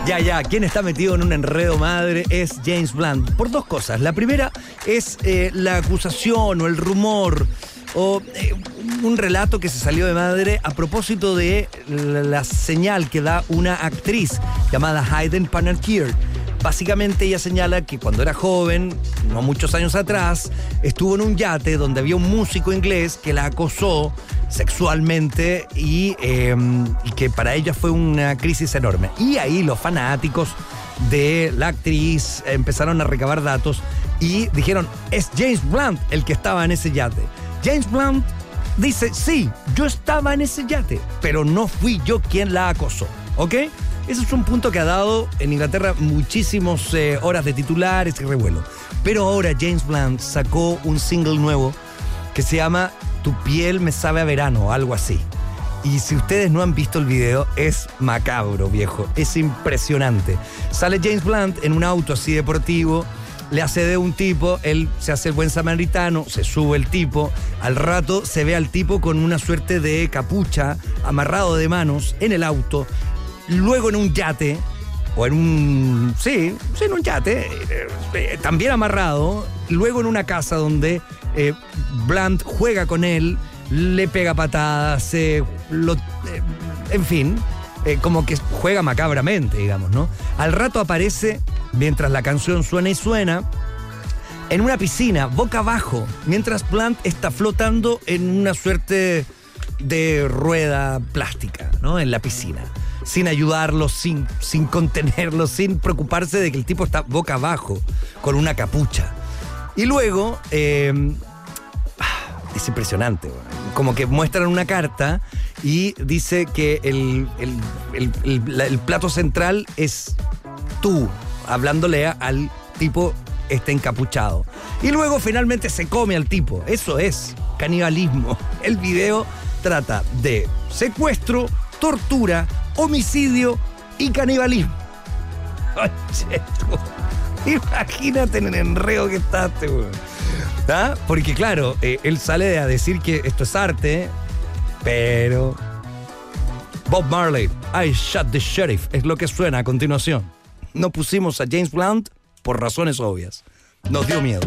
Ya, ¿quién está metido en un enredo madre? Es James Blunt. Por dos cosas. La primera es la acusación o el rumor o un relato que se salió de madre a propósito de la señal que da una actriz llamada Hayden Panettiere. Básicamente ella señala que cuando era joven, no muchos años atrás, estuvo en un yate donde había un músico inglés que la acosó sexualmente y que para ella fue una crisis enorme. Y ahí los fanáticos de la actriz empezaron a recabar datos y dijeron, es James Blunt el que estaba en ese yate. James Blunt dice, sí, yo estaba en ese yate, pero no fui yo quien la acosó, ¿ok? Ese es un punto que ha dado en Inglaterra muchísimas horas de titulares y revuelo. Pero ahora James Blunt sacó un single nuevo que se llama Tu piel me sabe a verano, algo así. Y si ustedes no han visto el video, es macabro, viejo. Es impresionante. Sale James Blunt en un auto así deportivo, le hace de un tipo, él se hace el buen samaritano, se sube el tipo, al rato se ve al tipo con una suerte de capucha, amarrado de manos, en el auto, luego en un yate, o en un... Sí, en un yate, también amarrado, luego en una casa donde Blunt juega con él, le pega patadas, en fin, como que juega macabramente, digamos, ¿no? Al rato aparece, mientras la canción suena y suena, en una piscina, boca abajo, mientras Blunt está flotando en una suerte de rueda plástica, ¿no? En la piscina, sin ayudarlo, sin contenerlo, sin preocuparse de que el tipo está boca abajo, con una capucha. Y luego, es impresionante, como que muestran una carta y dice que el plato central es tú, hablándole al tipo encapuchado. Y luego finalmente se come al tipo. Eso es canibalismo. El video trata de secuestro, tortura, homicidio y canibalismo. Oye, imagínate en el enredo que estás, weón. ¿Ah? Porque claro, él sale a decir que esto es arte, pero Bob Marley, I Shot the Sheriff, es lo que suena a continuación. No pusimos a James Blunt por razones obvias. Nos dio miedo.